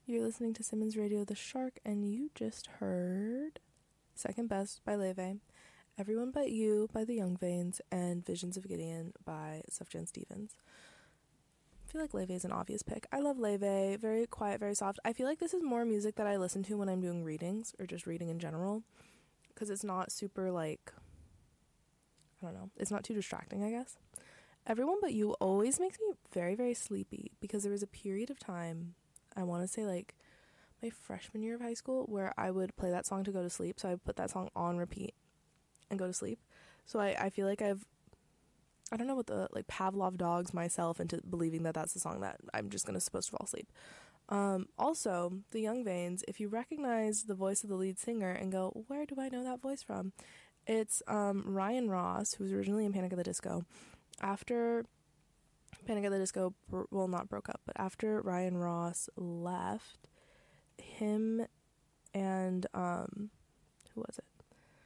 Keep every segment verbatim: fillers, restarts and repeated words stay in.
You're listening to Simmons Radio The Shark, and you just heard Second Best by Leve, Everyone But You by the Young Veins, and Visions of Gideon by Sufjan Stevens. I feel like Leve is an obvious pick. I love Leve, very quiet, very soft. I feel like this is more music that I listen to when I'm doing readings, or just reading in general, because it's not super, like, I don't know, it's not too distracting, I guess. Everyone But You always makes me very, very sleepy, because there was a period of time, I want to say, like, my freshman year of high school, where I would play that song to go to sleep, so I would put that song on repeat and go to sleep. So I, I feel like I've, I don't know what the, like, Pavlov dogs myself into believing that that's the song that I'm just gonna supposed to fall asleep. Um, also, the Young Veins, if you recognize the voice of the lead singer and go, where do I know that voice from? It's um, Ryan Ross, who was originally in Panic at the Disco. After Panic at the Disco, well, not broke up, but after Ryan Ross left, him and, um, who was it?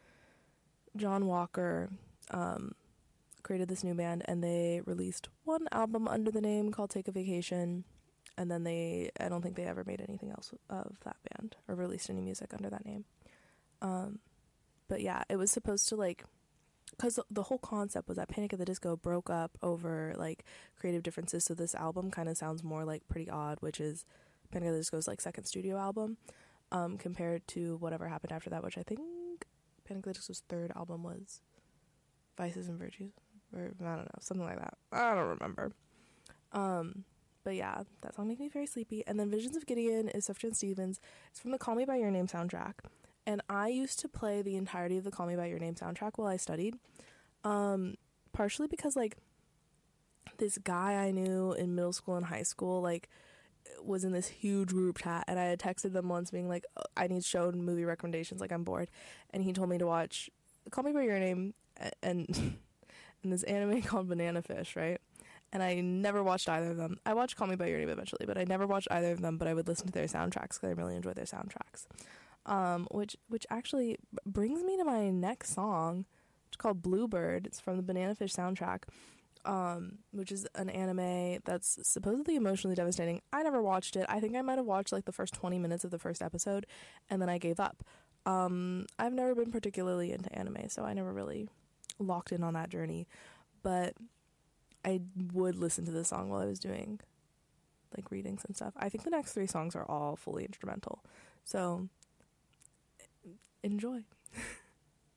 John Walker, um, created this new band, and they released one album under the name called Take a Vacation, and then they, I don't think they ever made anything else of that band, or released any music under that name. Um, but yeah, it was supposed to, like, because the whole concept was that Panic at the Disco broke up over, like, creative differences, so this album kind of sounds more like Pretty Odd, which is Panic at the Disco's, like, second studio album, um, compared to whatever happened after that, which I think Panic at the Disco's third album was Vices and Virtues, or I don't know, something like that. I don't remember. Um, but yeah, that song makes me very sleepy. And then Visions of Gideon is Sufjan Stevens. It's from the Call Me By Your Name soundtrack. And I used to play the entirety of the Call Me By Your Name soundtrack while I studied. Um, partially because, like, this guy I knew in middle school and high school, like, was in this huge group chat, and I had texted them once being like, oh, I need show and movie recommendations, like, I'm bored. And he told me to watch Call Me By Your Name and, and this anime called Banana Fish, right? And I never watched either of them. I watched Call Me By Your Name eventually, but I never watched either of them, but I would listen to their soundtracks because I really enjoy their soundtracks. Um, which which actually brings me to my next song, which is called Bluebird. It's from the Banana Fish soundtrack, um, which is an anime that's supposedly emotionally devastating. I never watched it. I think I might have watched, like, the first twenty minutes of the first episode, and then I gave up. Um, I've never been particularly into anime, so I never really locked in on that journey. But I would listen to this song while I was doing, like, readings and stuff. I think the next three songs are all fully instrumental. So enjoy.